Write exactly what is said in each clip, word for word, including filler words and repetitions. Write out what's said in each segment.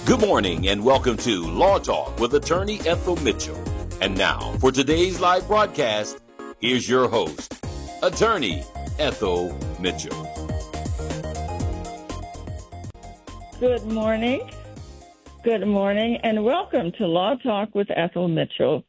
Good morning and welcome to Law Talk with attorney Ethel Mitchell. And now for today's live broadcast, here's your host, attorney Ethel Mitchell. Good morning. Good morning and welcome to Law Talk with Ethel Mitchell.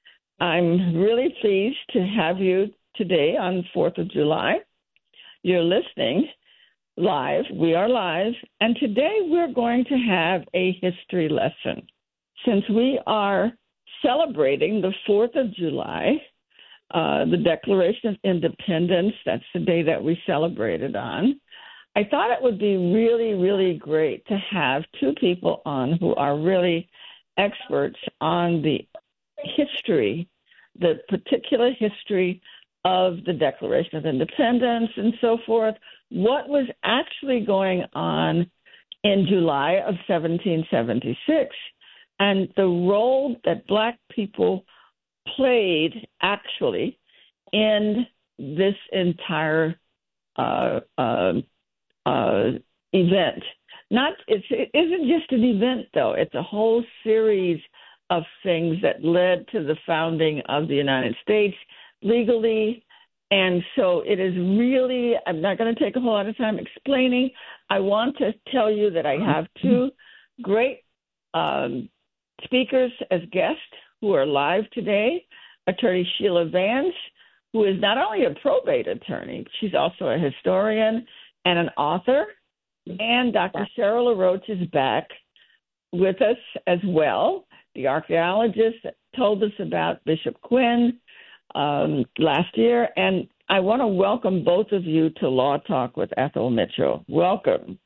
I'm really pleased to have you today on the fourth of July. You're listening live. We are live. And today we're going to have a history lesson. Since we are celebrating the fourth of July, uh, the Declaration of Independence, that's the day that we celebrated on, I thought it would be really, really great to have two people on who are really experts on the history, the particular history of the Declaration of Independence and so forth, what was actually going on in July of seventeen seventy-six, and the role that Black people played actually in this entire uh, uh, uh, event. Not it's, it isn't just an event, though. It's a whole series of things that led to the founding of the United States legally. And so it is really, I'm not going to take a whole lot of time explaining. I want to tell you that I have two great um, speakers as guests who are live today. Attorney Sheila Vance, who is not only a probate attorney, she's also a historian and an author. And Doctor Cheryl LaRoche is back with us as well, the archaeologist that told us about Bishop Quinn Um, last year, and I want to welcome both of you to Law Talk with Ethel Mitchell. Welcome.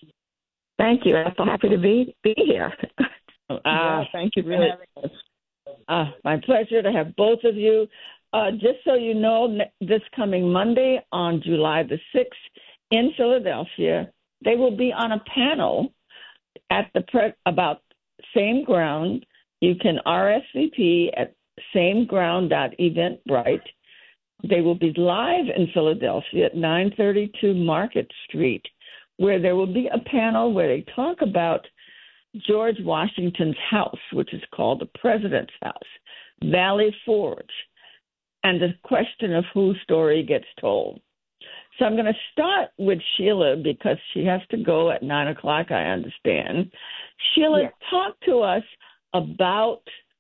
Thank you. I'm so happy to be be here. uh, yeah, thank you for really, having us. Uh, my pleasure to have both of you. Uh, just so you know, this coming Monday on July the sixth in Philadelphia, they will be on a panel at the pre- about same ground. You can R S V P at sameground.eventbrite. They will be live in Philadelphia at nine thirty-two Market Street, where there will be a panel where they talk about George Washington's house, which is called the President's House, Valley Forge, and the question of whose story gets told. So I'm going to start with Sheila because she has to go at nine o'clock, I understand. Sheila, yeah. Talk to us about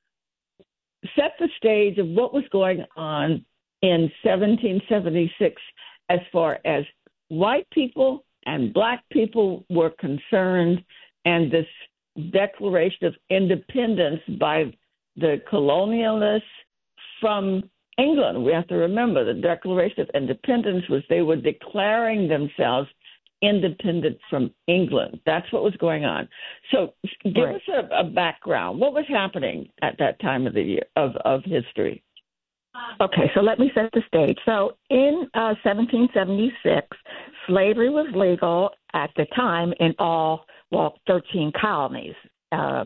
set the stage of what was going on in seventeen seventy-six as far as white people and Black people were concerned, and this Declaration of Independence by the colonialists from England. We have to remember the Declaration of Independence was they were declaring themselves independent from England. That's what was going on. So give right. us a, a background. What was happening at that time of the year of, of history? Okay, so let me set the stage. So in uh, seventeen seventy-six, slavery was legal at the time in all, well, thirteen colonies. Uh,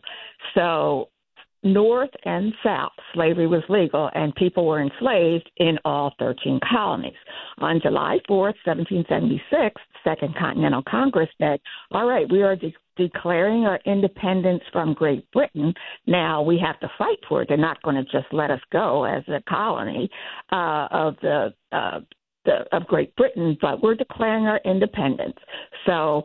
so North and South, slavery was legal, and people were enslaved in all thirteen colonies. On July fourth, seventeen seventy-six, Second Continental Congress said, all right, we are de- declaring our independence from Great Britain. Now we have to fight for it. They're not going to just let us go as a colony uh, of the, uh, the of Great Britain, but we're declaring our independence. So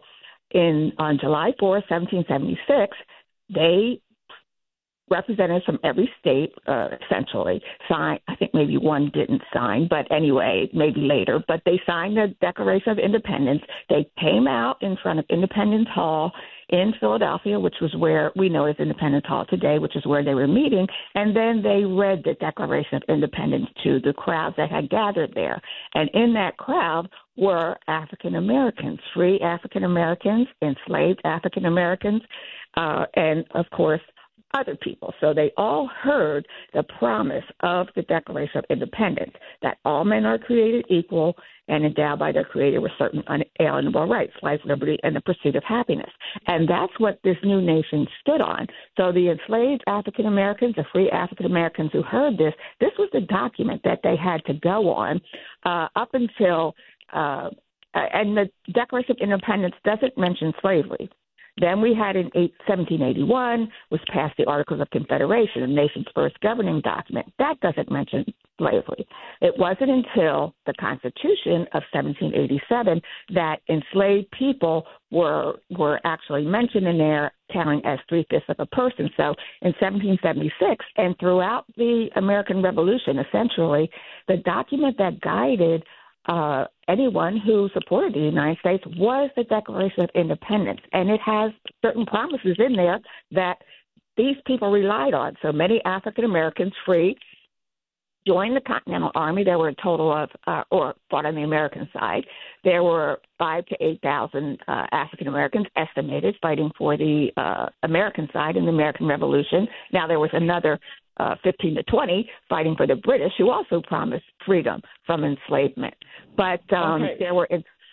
in on July fourth, seventeen seventy-six, they representatives from every state, uh, essentially, signed. I think maybe one didn't sign, but anyway, maybe later. But they signed the Declaration of Independence. They came out in front of Independence Hall in Philadelphia, which was where we know as Independence Hall today, which is where they were meeting. And then they read the Declaration of Independence to the crowd that had gathered there. And in that crowd were African Americans, free African Americans, enslaved African Americans, uh, and, of course, other people. So they all heard the promise of the Declaration of Independence, that all men are created equal and endowed by their Creator with certain unalienable rights, life, liberty, and the pursuit of happiness. And that's what this new nation stood on. So the enslaved African Americans, the free African Americans who heard this, this was the document that they had to go on uh, up until, uh, and the Declaration of Independence doesn't mention slavery. Then we had in seventeen eighty-one was passed the Articles of Confederation, the nation's first governing document. That doesn't mention slavery. It wasn't until the Constitution of seventeen eighty-seven that enslaved people were were actually mentioned in there, counting as three-fifths of a person. So in seventeen seventy-six and throughout the American Revolution, essentially, the document that guided uh, anyone who supported the United States was the Declaration of Independence. And it has certain promises in there that these people relied on. So many African Americans free joined the Continental Army. There were a total of, uh, or fought on the American side, there were five to eight thousand uh, African Americans estimated fighting for the uh, American side in the American Revolution. Now there was another uh, fifteen to twenty fighting for the British, who also promised freedom from enslavement. But um, okay. there were.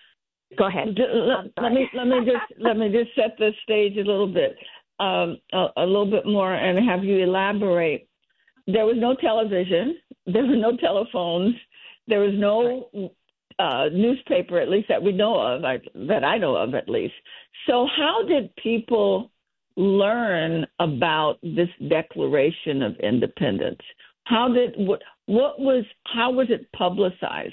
Go ahead. Let, let me let me just let me just set the stage a little bit, um, a, a little bit more, and have you elaborate. There was no television. There were no telephones. There was no uh, newspaper, at least that we know of, I, that I know of at least. So how did people learn about this Declaration of Independence? How did what what was how was it publicized,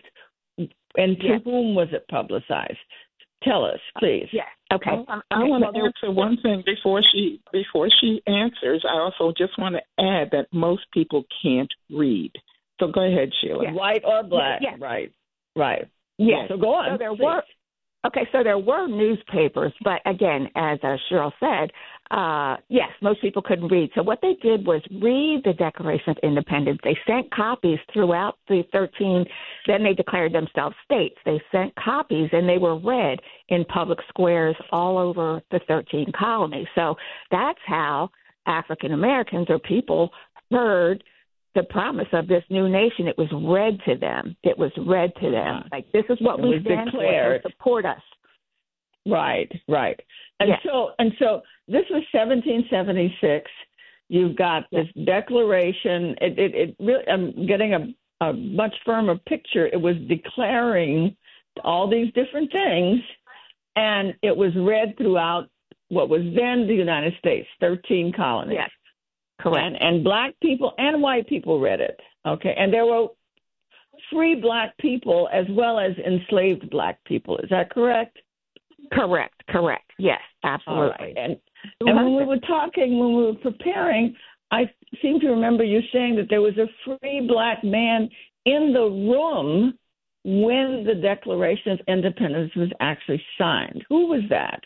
and to yes. whom was it publicized? Tell us, please. Yes. Okay. I, I want to answer one thing before she before she answers. I also just want to add that most people can't read. So go ahead, Sheila. Yes. White or black? Yes. Right. Right. Yes. So go on. So there please. were. Okay, so there were newspapers, but again, as uh, Cheryl said, uh, yes, most people couldn't read. So what they did was read the Declaration of Independence. They sent copies throughout the thirteen, then they declared themselves states. They sent copies, and they were read in public squares all over the thirteen colonies. So that's how African Americans or people heard the promise of this new nation. It was read to them. It was read to them. Like, this is what It we was stand declared. for. Support us. Right, right. And Yes. so and so this was seventeen seventy-six. You've got this declaration. It, it, it really, I'm getting a, a much firmer picture. It was declaring all these different things, and it was read throughout what was then the United States, thirteen colonies. Yes. Correct. And, and black people and white people read it. Okay. And there were free black people as well as enslaved black people. Is that correct? Correct. Correct. Yes, absolutely. All right. And, and when we were talking, when we were preparing, I seem to remember you saying that there was a free black man in the room when the Declaration of Independence was actually signed. Who was that?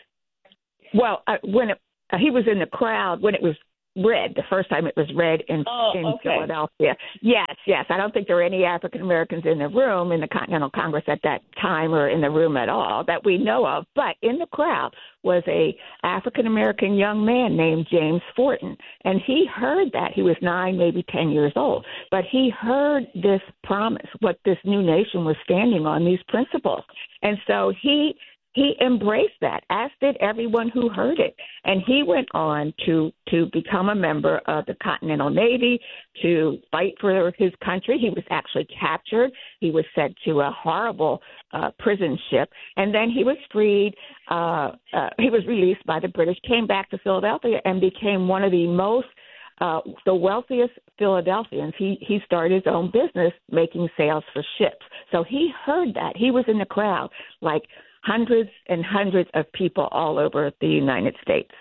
Well, uh, when it, uh, he was in the crowd when it was read, the first time it was read in, Oh, in okay. Philadelphia. Yes, yes. I don't think there were any African Americans in the room in the Continental Congress at that time, or in the room at all that we know of. But in the crowd was a African American young man named James Forten, and he heard that. He was nine, maybe ten years old, but he heard this promise, what this new nation was standing on, these principles, and so he. He embraced that, as did everyone who heard it. And he went on to, to become a member of the Continental Navy, to fight for his country. He was actually captured. He was sent to a horrible uh, prison ship. And then he was freed. Uh, uh, he was released by the British, came back to Philadelphia, and became one of the most Uh, the wealthiest Philadelphians. He he started his own business making sails for ships. So he heard that. He was in the crowd, like hundreds and hundreds of people all over the United States.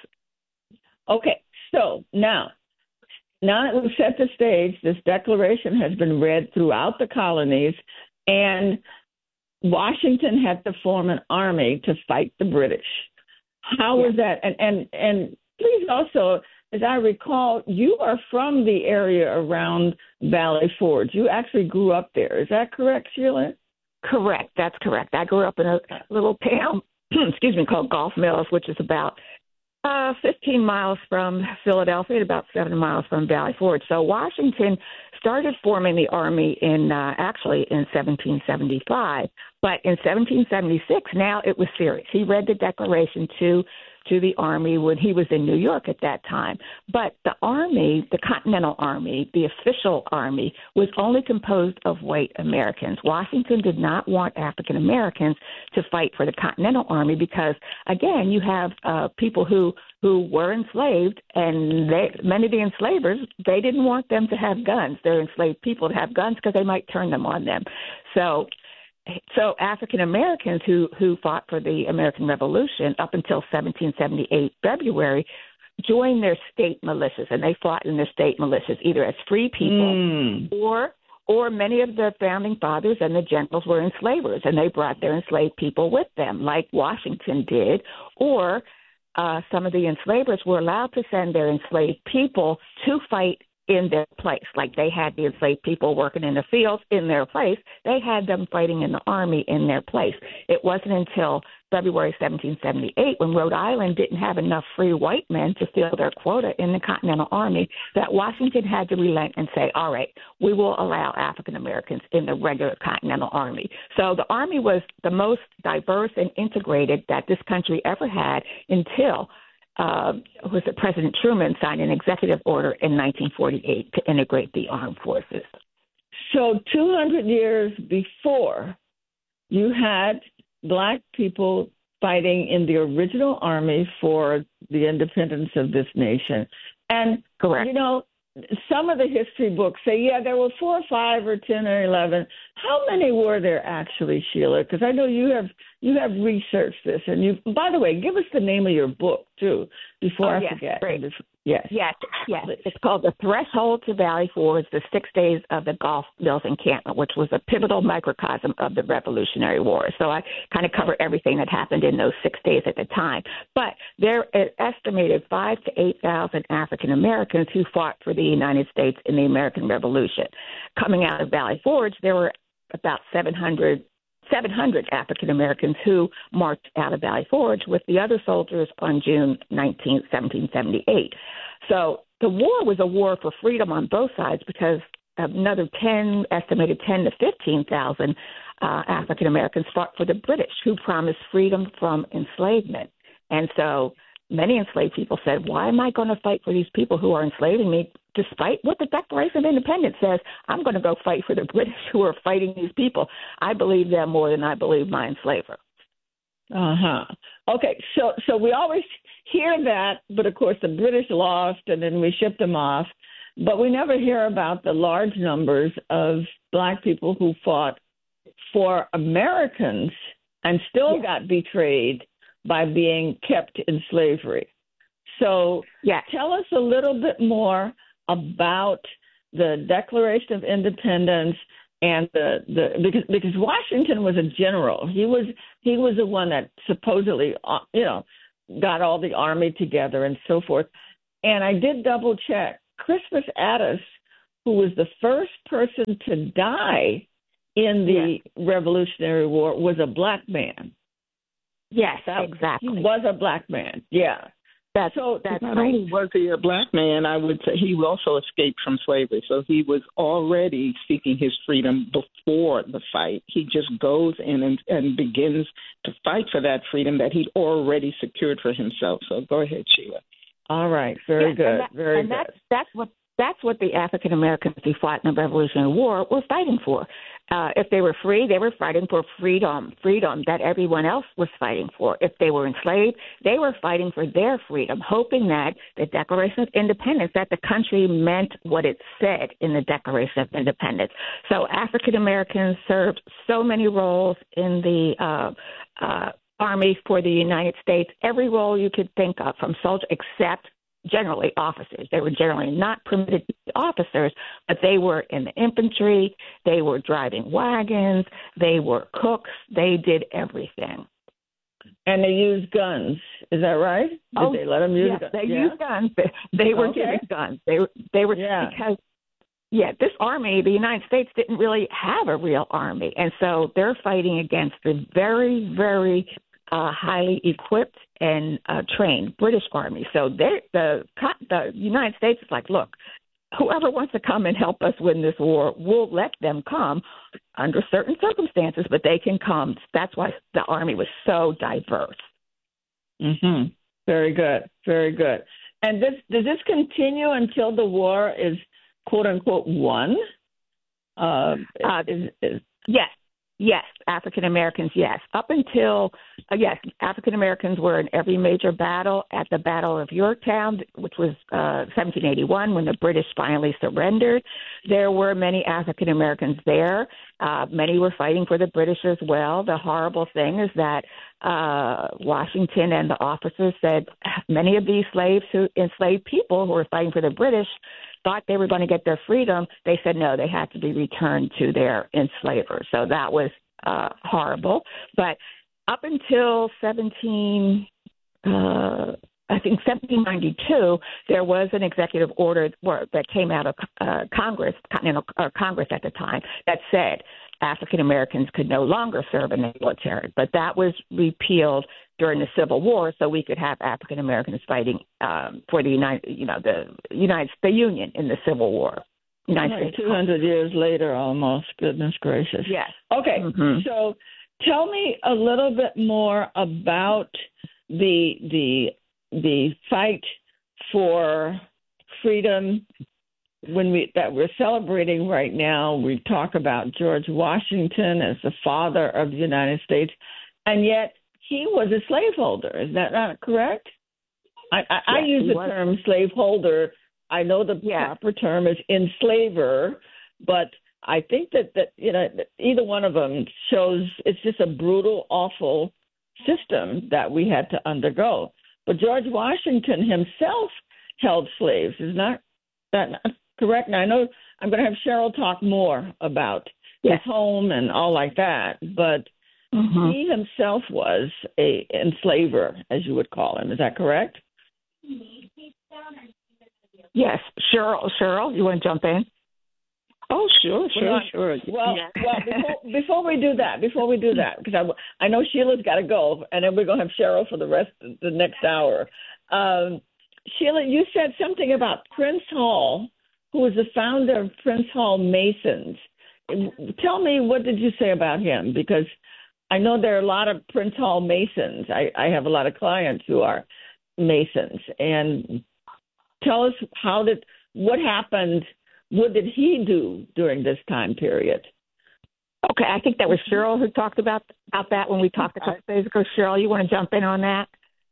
Okay, so now, now that we've set the stage, this declaration has been read throughout the colonies, and Washington had to form an army to fight the British. How Yeah. was that? And, and, and please also, as I recall, you are from the area around Valley Forge. You actually grew up there. Is that correct, Sheila? Correct. That's correct. I grew up in a little town, excuse me, called Gulf Mills, which is about uh, fifteen miles from Philadelphia and about seven miles from Valley Forge. So Washington started forming the army in uh, actually in seventeen seventy-five, but in seventeen seventy-six, now it was serious. He read the Declaration to to the Army when he was in New York at that time. But the Army, the Continental Army, the official Army, was only composed of white Americans. Washington did not want African Americans to fight for the Continental Army because, again, you have uh, people who, who were enslaved, and they, many of the enslavers, they didn't want them to have guns. They're enslaved people to have guns because they might turn them on them. So So African Americans who, who fought for the American Revolution up until seventeen seventy-eight February joined their state militias, and they fought in their state militias either as free people mm. or or many of the founding fathers and the generals were enslavers, and they brought their enslaved people with them, like Washington did, or uh, some of the enslavers were allowed to send their enslaved people to fight in their place. Like they had the enslaved people working in the fields in their place. They had them fighting in the Army in their place. It wasn't until February seventeen seventy-eight, when Rhode Island didn't have enough free white men to fill their quota in the Continental Army, that Washington had to relent and say, all right, we will allow African Americans in the regular Continental Army. So the Army was the most diverse and integrated that this country ever had until Uh, was it President Truman signed an executive order in nineteen forty-eight to integrate the armed forces. So two hundred years before, you had black people fighting in the original army for the independence of this nation. And, correct. You know, some of the history books say, yeah, there were four or five or ten or eleven. How many were there actually, Sheila? Because I know you have you have researched this. And you, by the way, give us the name of your book, too, before oh, I yes, forget. Great. Yes. Yes, yes. It's called The Threshold to Valley Forge, the Six Days of the Gulf Mills Encampment, which was a pivotal microcosm of the Revolutionary War. So I kind of cover everything that happened in those six days at the time. But there are estimated five to eight thousand African Americans who fought for the United States in the American Revolution. Coming out of Valley Forge, there were about seven hundred seven hundred African Americans who marched out of Valley Forge with the other soldiers on June nineteenth, seventeen seventy-eight. So the war was a war for freedom on both sides because another ten, estimated ten to fifteen thousand uh, African Americans fought for the British, who promised freedom from enslavement. And so many enslaved people said, why am I going to fight for these people who are enslaving me? Despite what the Declaration of Independence says, I'm going to go fight for the British who are fighting these people. I believe them more than I believe my enslaver. Uh-huh. Okay, so so we always hear that, but of course the British lost and then we shipped them off. But we never hear about the large numbers of black people who fought for Americans and still yeah. got betrayed by being kept in slavery. So yeah. tell us a little bit more about the Declaration of Independence and the, the because because Washington was a general. He was he was the one that supposedly uh, you know got all the army together and so forth. And I did double check. Crispus Attucks, who was the first person to die in the yeah. Revolutionary War, was a black man. Yes, that, exactly. He was a black man. Yeah. That's, so that's not right. only was he a black man, I would say he also escaped from slavery. So he was already seeking his freedom before the fight. He just goes in and, and begins to fight for that freedom that he'd already secured for himself. So go ahead, Sheila. All right. Very yeah, good. And that, Very and good. That's, that's what that's what the African Americans who fought in the Revolutionary War were fighting for. Uh, if they were free, they were fighting for freedom, freedom that everyone else was fighting for. If they were enslaved, they were fighting for their freedom, hoping that the Declaration of Independence, that the country meant what it said in the Declaration of Independence. So African Americans served so many roles in the uh, uh, Army for the United States, every role you could think of, from soldier, except generally officers. They were generally not permitted to be officers, but they were in the infantry, they were driving wagons, they were cooks, they did everything. And they used guns. Is that right? Did oh, they let them use yes, guns? they yeah. used guns. They, they were okay. given guns. They were, they were yeah. because, yeah, this army, the United States, didn't really have a real army. And so they're fighting against the very, very uh, highly equipped and uh, trained British Army. So the the United States is like, look, whoever wants to come and help us win this war, we'll let them come under certain circumstances, but they can come. That's why the Army was so diverse. Mm-hmm. Very good. Very good. And this does this continue until the war is, quote unquote, won? Uh, Uh, is, is, yes, yes, African Americans, yes. Up until, uh, yes, African Americans were in every major battle. At the Battle of Yorktown, which was uh, seventeen eighty-one, when the British finally surrendered, there were many African Americans there. Uh, many were fighting for the British as well. The horrible thing is that uh, Washington and the officers said many of these slaves who enslaved people who were fighting for the British thought they were going to get their freedom. They said no, they had to be returned to their enslavers. So that was uh, horrible. But up until seventeen, uh, I think seventeen ninety-two, there was an executive order that came out of uh, Congress, Continental uh, Congress at the time, that said African Americans could no longer serve in the military. But that was repealed during the Civil War, so we could have African Americans fighting um, for the United, you know, the United the Union in the Civil War. United right, States. two hundred years later, almost. Goodness gracious. Yes. Okay. Mm-hmm. So, tell me a little bit more about the the the fight for freedom when we that we're celebrating right now. We talk about George Washington as the father of the United States, and yet he was a slaveholder. Is that not correct? I, I, yes, I use the was. term slaveholder. I know the yes. proper term is enslaver, but I think that, that you know either one of them shows it's just a brutal, awful system that we had to undergo. But George Washington himself held slaves. Is not that not correct? Now, I know I'm going to have Cheryl talk more about yes. his home and all like that, but mm-hmm. he himself was a enslaver, as you would call him. Is that correct? Yes. Cheryl, Cheryl, you want to jump in? Oh, sure, sure, well, sure. Well, Yeah. well before, before we do that, before we do that, because I, I know Sheila's got to go, and then we're going to have Cheryl for the rest of the next hour. Um, Sheila, you said something about Prince Hall, who was the founder of Prince Hall Masons. Tell me, what did you say about him? Because I know there are a lot of Prince Hall Masons. I, I have a lot of clients who are Masons. And tell us how did, what happened, what did he do during this time period? Okay, I think that was Cheryl who talked about, about that when we talked a couple days ago. Cheryl, you want to jump in on that?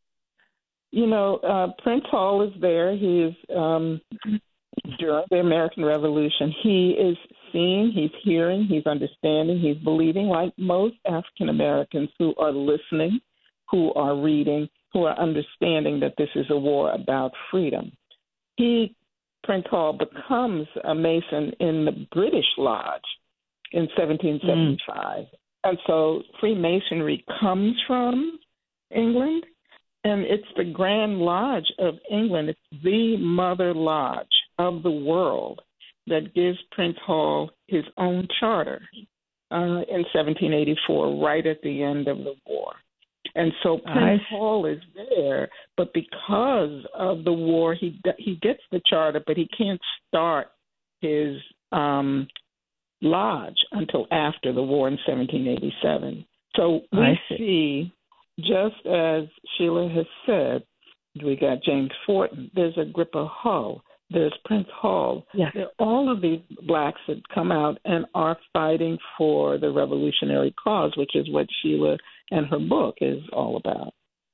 You know, uh, Prince Hall is there. He is, um, during the American Revolution, he is seeing, he's hearing, he's understanding, he's believing, like most African Americans who are listening, who are reading, who are understanding that this is a war about freedom. He, Prince Hall, becomes a Mason in the British Lodge in seventeen seventy-five. Mm. And so Freemasonry comes from England, and it's the Grand Lodge of England. It's the mother lodge of the world that gives Prince Hall his own charter uh, in seventeen eighty-four, right at the end of the war. And so Prince I... Hall is there, but because of the war, he he gets the charter, but he can't start his um, lodge until after the war in seventeen eighty-seven. So we see. see, just as Sheila has said, we got James Forten, there's Agrippa Hull, there's Prince Hall. Yes. There are all of these blacks that come out and are fighting for the revolutionary cause, which is what Sheila and her book is all about.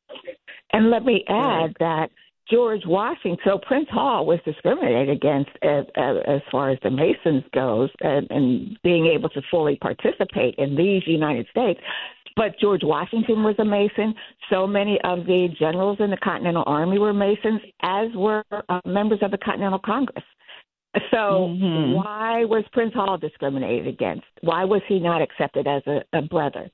And let me add that George Washington, so Prince Hall was discriminated against as, as, as far as the Masons goes, and, and being able to fully participate in these United States. But George Washington was a Mason. So many of the generals in the Continental Army were Masons, as were uh, members of the Continental Congress. So mm-hmm. why was Prince Hall discriminated against? Why was he not accepted as a, a brother?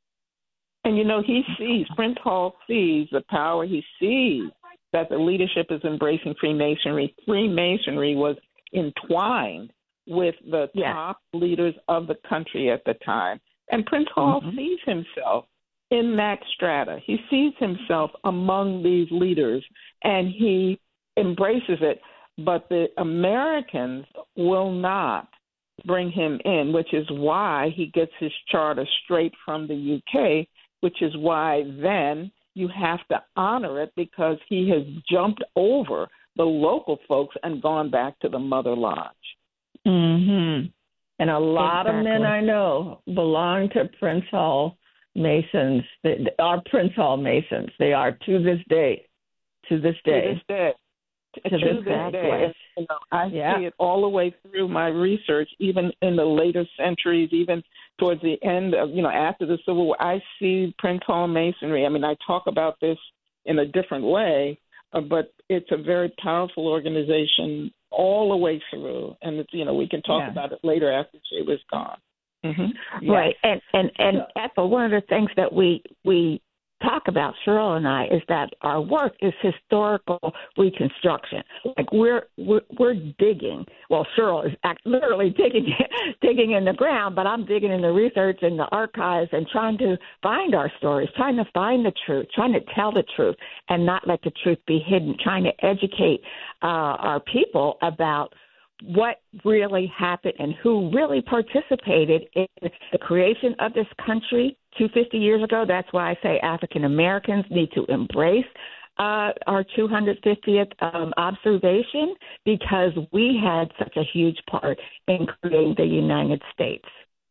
And, you know, he sees, Prince Hall sees the power. He sees that the leadership is embracing Freemasonry. Freemasonry was entwined with the yes. top leaders of the country at the time. And Prince Hall mm-hmm. sees himself in that strata. He sees himself among these leaders, and he embraces it. But the Americans will not bring him in, which is why he gets his charter straight from the U K, which is why then you have to honor it because he has jumped over the local folks and gone back to the Mother Lodge. Mm-hmm. And a lot exactly. of men I know belong to Prince Hall Masons. They are Prince Hall Masons. They are to this day. To this day. To this day. To, to this day. You know, I yeah. see it all the way through my research, even in the later centuries, even towards the end of, you know, after the Civil War. I see Prince Hall Masonry. I mean, I talk about this in a different way, uh, but it's a very powerful organization all the way through. And, it's, you know, we can talk yeah. about it later after she was gone. Mm-hmm. Yes. Right. And, and, and Ethel, one of the things that we, we talk about, Cheryl and I, is that our work is historical reconstruction. Like we're we're, we're digging. Well, Cheryl is act, literally digging digging in the ground, but I'm digging in the research and the archives and trying to find our stories, trying to find the truth, trying to tell the truth, and not let the truth be hidden. Trying to educate uh, our people about what really happened and who really participated in the creation of this country two hundred fifty years ago. That's why I say African Americans need to embrace uh, our two hundred fiftieth um, observation, because we had such a huge part in creating the United States.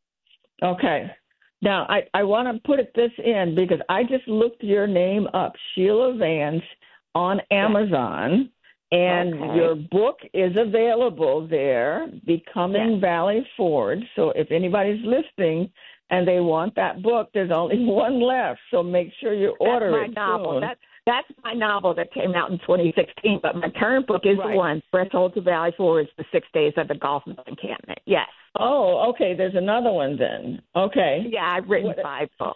Okay. Now, I, I want to put it this in because I just looked your name up, Sheila Vance, on Amazon. And okay. your book is available there, Becoming yes. Valley Forge. So if anybody's listening and they want that book, there's only one left. So make sure you order That's my it novel. soon. That's, that's my novel that came out in twenty sixteen. But my current book is right. the one, Threshold to Valley Forge, The Six Days of the Gulf Mills Encampment. Yes. Oh, okay. There's another one then. Okay. Yeah, I've written what? five books.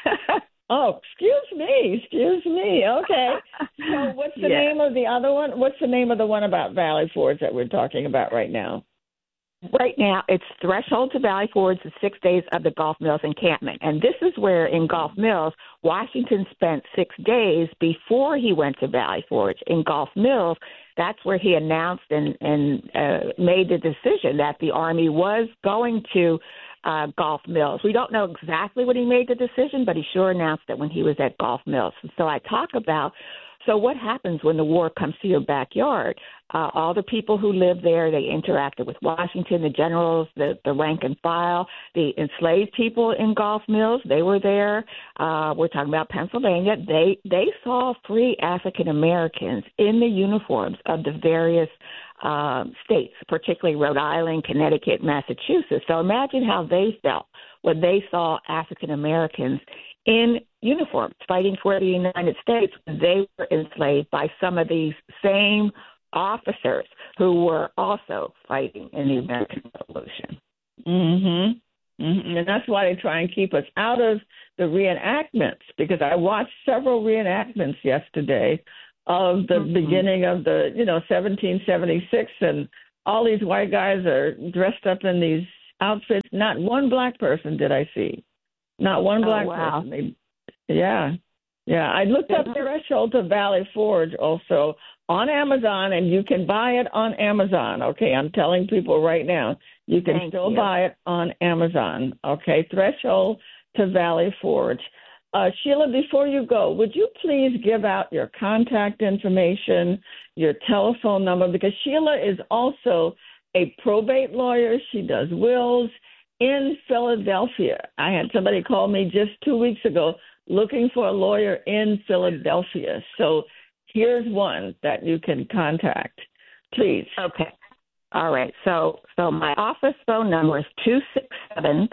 Oh, excuse me, excuse me. Okay. So what's the yeah. name of the other one? What's the name of the one about Valley Forge that we're talking about right now? Right now, it's Threshold to Valley Forge, the Six Days of the Gulf Mills Encampment. And this is where, in Gulf Mills, Washington spent six days before he went to Valley Forge. In Gulf Mills, that's where he announced and, and uh, made the decision that the Army was going to Uh, Gulf Mills. We don't know exactly when he made the decision, but he sure announced it when he was at Gulf Mills. And so I talk about, so what happens when the war comes to your backyard? Uh, all the people who lived there, they interacted with Washington, the generals, the, the rank and file, the enslaved people in Gulf Mills, they were there. Uh, we're talking about Pennsylvania. They, they saw free African Americans in the uniforms of the various Uh, states, particularly Rhode Island, Connecticut, Massachusetts. So imagine how they felt when they saw African Americans in uniforms fighting for the United States. They were enslaved by some of these same officers who were also fighting in the American Revolution. Mm-hmm. Mm-hmm. And that's why they try and keep us out of the reenactments, because I watched several reenactments yesterday of the mm-hmm. beginning of the, you know, seventeen seventy-six, and all these white guys are dressed up in these outfits. Not one black person did I see. Not one black oh, wow. person. They, yeah. Yeah. I looked up Threshold to Valley Forge also on Amazon, and you can buy it on Amazon. Okay. I'm telling people right now, you can Thank still you. buy it on Amazon. Okay. Threshold to Valley Forge. Uh, Sheila, before you go, would you please give out your contact information, your telephone number, because Sheila is also a probate lawyer. She does wills in Philadelphia. I had somebody call me just two weeks ago looking for a lawyer in Philadelphia. So here's one that you can contact, please. Okay. All right. So, so my office phone number is two six seven,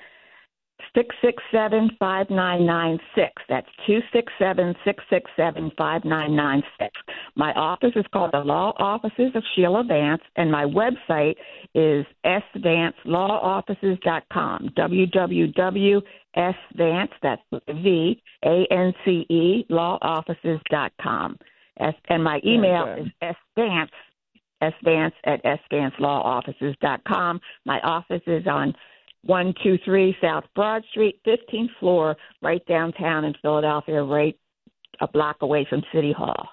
six six seven, five nine nine six. That's two six seven, six six seven, five nine nine six. My office is called the Law Offices of Sheila Vance, and my website is s vance law offices dot com, w w w dot s vance, that's with the V, A N C E, law offices dot com. S, and my email is svance, svance at s vance law offices dot com. My office is on one two three South Broad Street, fifteenth floor, right downtown in Philadelphia, right a block away from City Hall.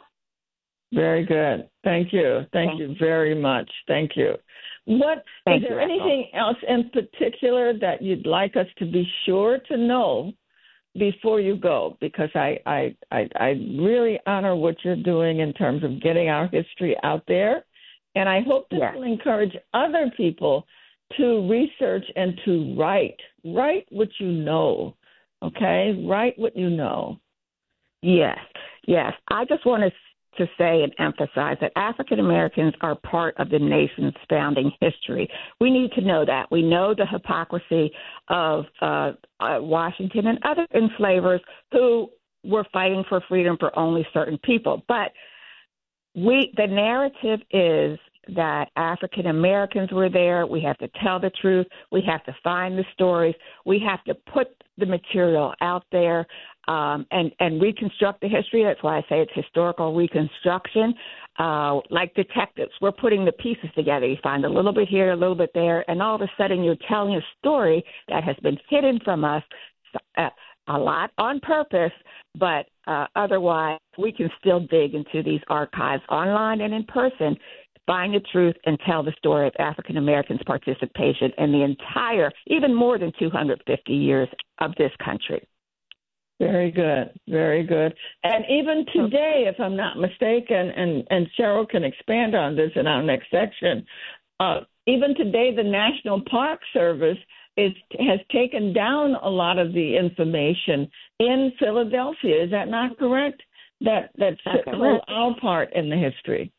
Very good. Thank you. Thank, Thank you very much. Thank you. What Thank is there you, anything else in particular that you'd like us to be sure to know before you go, because I, I, I, I really honor what you're doing in terms of getting our history out there. And I hope this Yes. will encourage other people to research and to write. Write what you know, okay? Write what you know. Yes, yes. I just want to to say and emphasize that African Americans are part of the nation's founding history. We need to know that. We know the hypocrisy of uh, uh, Washington and other enslavers who were fighting for freedom for only certain people. But we, the narrative is that African Americans were there. We have to tell the truth. We have to find the stories. We have to put the material out there. Um, and, and reconstruct the history. That's why I say it's historical reconstruction. Uh, like detectives, we're putting the pieces together. You find a little bit here, a little bit there, and all of a sudden you're telling a story that has been hidden from us uh, a lot on purpose, but uh, otherwise we can still dig into these archives online and in person, find the truth, and tell the story of African Americans' participation in the entire, even more than two hundred fifty years of this country. Very good, very good. And even today, if I'm not mistaken, and, and Cheryl can expand on this in our next section, uh, even today the National Park Service is, has taken down a lot of the information in Philadelphia. Is that not correct? That that's correct. Our part in the history.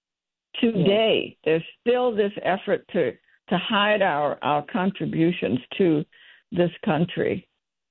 Today, yeah. There's still this effort to, to hide our, our contributions to this country.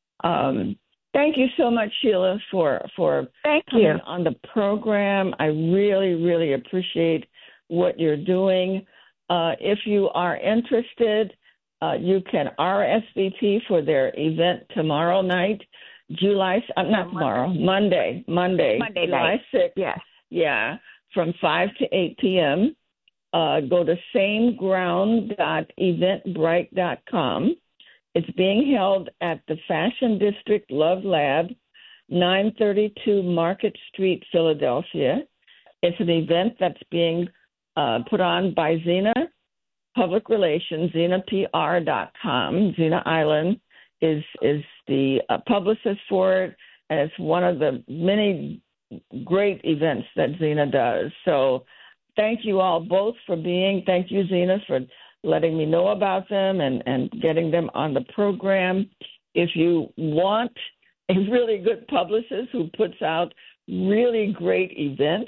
Um Thank you so much, Sheila, for, for Thank coming you. on the program. I really, really appreciate what you're doing. Uh, if you are interested, uh, you can R S V P for their event tomorrow night, July, uh, not tomorrow, Monday, Monday, Monday July night. sixth. Yes. Yeah, from five to eight p.m. Uh, go to same ground dot eventbrite dot com. It's being held at the Fashion District Love Lab, nine thirty-two Market Street, Philadelphia. It's an event that's being uh, put on by Zena Public Relations, zena p r dot com. Zena Island is is the uh, publicist for it, and it's one of the many great events that Zena does. So thank you all both for being, thank you, Zena, for letting me know about them and, and getting them on the program. If you want a really good publicist who puts out really great events,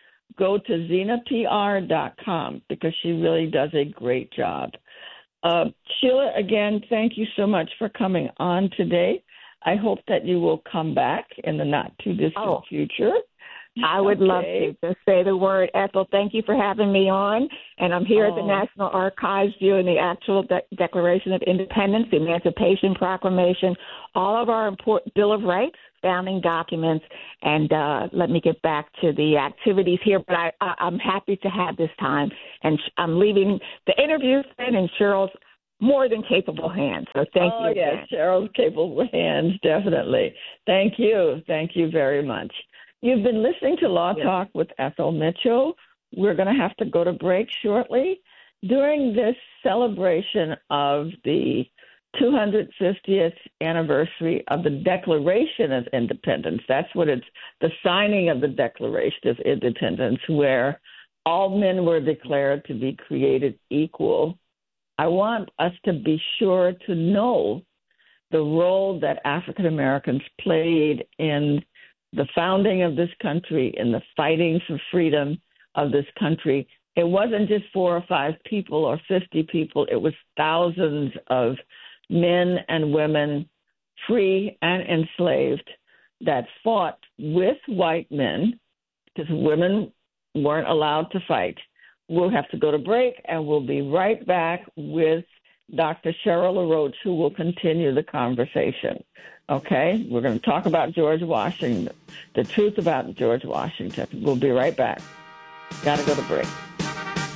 go to zena p r dot com because she really does a great job. Uh, Sheila, again, thank you so much for coming on today. I hope that you will come back in the not-too-distant oh. future. I would okay. love to. Just say the word. Ethel, thank you for having me on. And I'm here oh. at the National Archives viewing the actual de- Declaration of Independence, the Emancipation Proclamation, all of our important Bill of Rights, founding documents. And uh, let me get back to the activities here. But I, I, I'm happy to have this time. And sh- I'm leaving the interview in Cheryl's more than capable hands. So thank oh, you. Oh, yes, Cheryl's capable hands, definitely. Thank you. Thank you very much. You've been listening to Law Talk with Ethel Mitchell. We're going to have to go to break shortly. During this celebration of the two hundred fiftieth anniversary of the Declaration of Independence, that's what it's, the signing of the Declaration of Independence, where all men were declared to be created equal, I want us to be sure to know the role that African Americans played in the founding of this country, in the fighting for freedom of this country. It wasn't just four or five people or fifty people. It was thousands of men and women, free and enslaved, that fought with white men because women weren't allowed to fight. We'll have to go to break, and we'll be right back with Doctor Cheryl LaRoche, who will continue the conversation. Okay, we're going to talk about George Washington, the truth about George Washington. We'll be right back. Got to go to break.